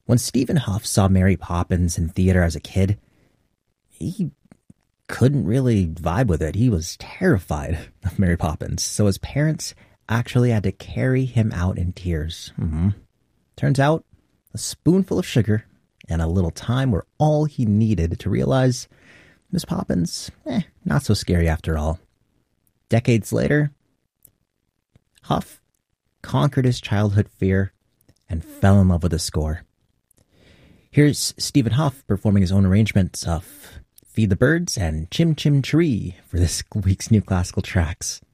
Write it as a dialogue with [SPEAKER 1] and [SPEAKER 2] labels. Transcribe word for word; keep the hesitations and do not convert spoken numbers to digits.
[SPEAKER 1] When Stephen Huff saw Mary Poppins in theater as a kid, he couldn't really vibe with it. He was terrified of Mary Poppins, so his parents actually had to carry him out in tears. Mm-hmm. Turns out, a spoonful of sugar and a little time were all he needed to realize Miss Poppins, eh, not so scary after all. Decades later, Huff conquered his childhood fear and fell in love with the score. Here's Stephen Huff performing his own arrangements of Feed the Birds and Chim Chim Cheree for this week's New Classical Tracks.